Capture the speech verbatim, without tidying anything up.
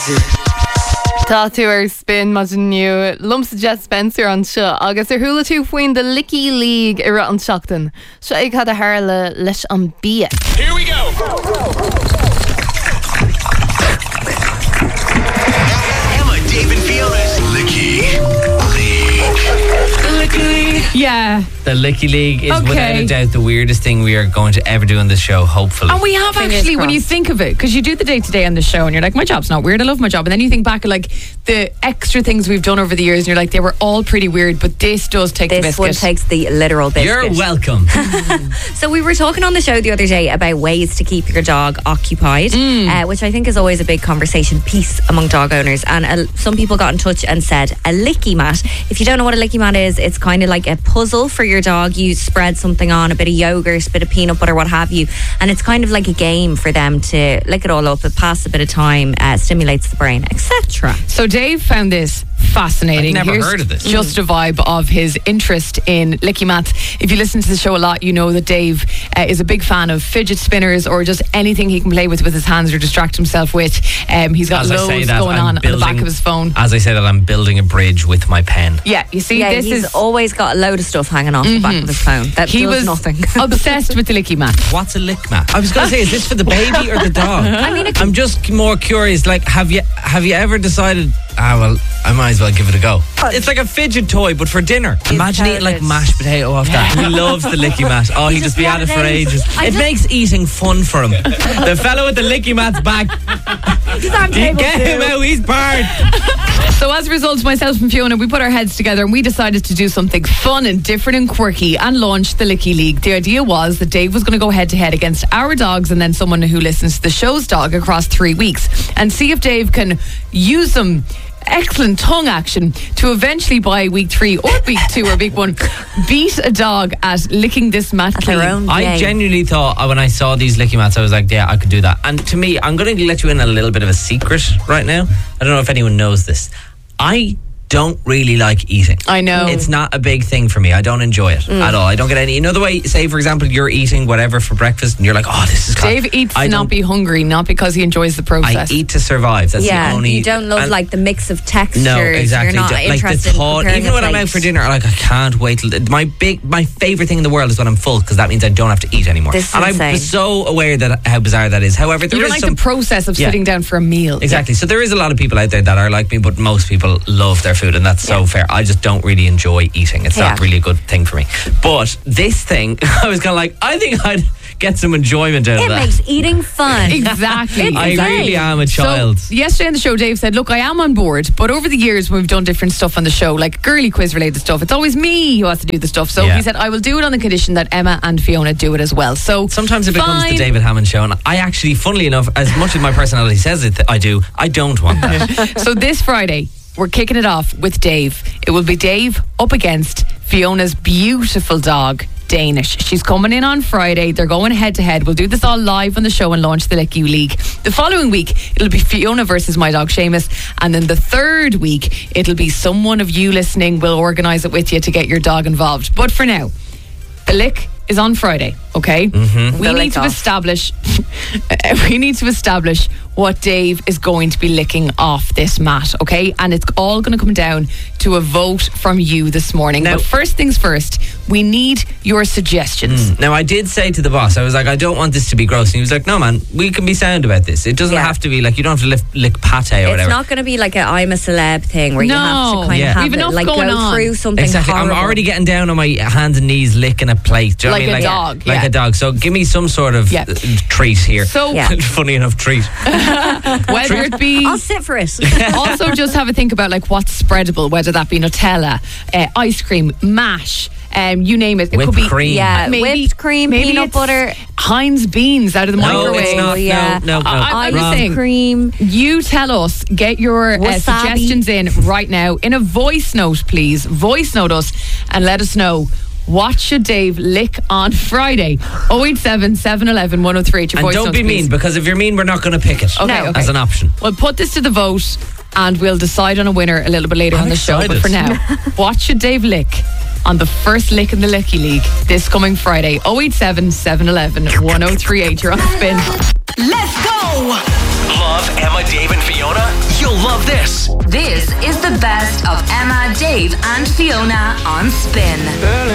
Tá tú ar spin má nniu lumsa Jet Spencer an seo agus ar thula tú faoin de Licky League ar an seachtain. Seo ag cad a hála leis an bia. Here we go! Emma, David Fiona's Licky League. Licky League. Yeah. The Licky League is Okay. without a doubt the weirdest thing we are going to ever do on this show, hopefully. And we have Fingers actually, when you crossed. think of it, because you do the day to day on the show and you're like, my job's not weird, I love my job. And then you think back at like the extra things we've done over the years and you're like, they were all pretty weird, but this does take the This biscuit. one takes the literal biscuit. You're welcome. So we were talking on the show the other day about ways to keep your dog occupied, uh, which I think is always a big conversation piece among dog owners. And uh, some people got in touch and said a licky mat. If you don't know what a licky mat is, it's kind of like a puzzle for your dog. You spread something on, a bit of yogurt, a bit of peanut butter, what have you. And it's kind of like a game for them to lick it all up. It passes a bit of time, uh, stimulates the brain, et cetera. So Dave found this fascinating. I've never Here's heard of this. Just a vibe of his interest in licky mats. If you listen to the show a lot, you know that Dave uh, is a big fan of fidget spinners or just anything he can play with with his hands or distract himself with. Um, he's got As I say loads that, going I'm on on the back building- of his phone. As I say that, I'm building a bridge with my pen. Yeah, you see, Yeah, this he's is. always got a load of stuff hanging off the back of his phone. That He does was nothing. obsessed with the licky mat. What's a lick mat? I was going to say, is this for the baby or the dog? I mean, it I'm just more curious. Like, have you have you ever decided? Ah, well, I might as well give it a go. It's like a fidget toy, but for dinner. Imagine eating like terrible. mashed potato off that. He loves the licky mat. Oh, he just be at it for ages. I It just- makes eating fun for him. The fellow with the licky mat's back. Get him out. He's barred. So as a result, myself and Fiona, we put our heads together and we decided to do something fun and different and quirky and launch the Licky League. The idea was that Dave was going to go head to head against our dogs and then someone who listens to the show's dog across three weeks and see if Dave can use some excellent tongue action to eventually by week three or week two or week one beat a dog at licking this mat At clean. their own I game. genuinely thought uh, when I saw these licky mats, I was like, yeah, I could do that. And to me, I'm going to let you in a little bit of a secret right now. I don't know if anyone knows this. I don't really like eating. I know. It's not a big thing for me. I don't enjoy it at all. I don't get any. You know the way, say, for example, you're eating whatever for breakfast and you're like, oh, this is cool. Dave eats I to not don't- be hungry, not because he enjoys the I process. eat to survive. That's Yeah, the only. you don't love and- like the mix of textures. No, exactly. You're not Ju- like the interested in thought, preparing even a when I'm out plate. for dinner, like I can't wait till my big, my favorite thing in the world is when I'm full because that means I don't have to eat anymore. This is and insane. I'm so aware that how bizarre that is. However, You there don't is like some the process of Yeah. sitting down for a meal. Exactly. So there is a lot of people out there that are like me, but most people love their food, and that's so fair. I just don't really enjoy eating. It's not Yeah. really a good thing for me. But this thing, I was kind of like, I think I'd get some enjoyment out It of that. makes eating fun. Exactly. It's I insane. really am a child. So, yesterday on the show, Dave said, look, I am on board, but over the years when we've done different stuff on the show, like girly quiz related stuff, it's always me who has to do the stuff. So Yeah. he said, I will do it on the condition that Emma and Fiona do it as well. So Sometimes it becomes fine. the David Hammond show, and I actually, funnily enough, as much as my personality says it, I do, I don't want that. So this Friday, we're kicking it off with Dave. It will be Dave up against Fiona's beautiful dog, Danish. She's coming in on Friday. They're going head to head. We'll do this all live on the show and launch the Licky League. The following week, it'll be Fiona versus my dog Seamus. And then the third week, it'll be someone of you listening will organise it with you to get your dog involved. But for now, the lick is on Friday, okay? Mm-hmm. We The need lick to off. establish we need to establish what Dave is going to be licking off this mat, okay? And it's all going to come down to a vote from you this morning. Now- but first things first, we need your suggestions. Now, I did say to the boss, I was like, I don't want this to be gross. And he was like, no, man, we can be sound about this. It doesn't Yeah. have to be like, you don't have to lift, lick pate or It's whatever. not going to be like a I'm a celeb thing where you have No. to kind Yeah. of have We've it, enough like going go on. through something Exactly. horrible. I'm already getting down on my hands and knees licking a plate. Do you know Like what I mean? a dog, Like yeah. a dog. So give me some sort of Yeah. uh, treat here. So Yeah. Funny enough, treat. whether it be I'll sit for it. also just have a think about like what's spreadable, whether that be Nutella, uh, ice cream, mash, um, you name it. It Whipped could be cream. Yeah, maybe- whipped cream, maybe peanut it's butter, Heinz beans out of the No, microwave. it's not. yeah. No, no, no. I- I'm Wrong. saying- cream. You tell us, get your uh, Wasabi. suggestions in right now in a voice note, please. Voice note us and let us know. What should Dave lick on Friday? oh eight seven, seven one one, one oh three eight. Your And voice don't notes, be please. mean, because if you're mean, we're not going to pick it Okay, No. okay. as an option. We'll put this to the vote and we'll decide on a winner a little bit later I'm on the show. But excited. for now, what should Dave lick on the first lick in the Licky League this coming Friday? oh eight seven, seven one one, one oh three eight. You're on spin. Let's go! Love Emma, Dave, and Fiona? S. This is the best of Emma, Dave, and Fiona on Spin.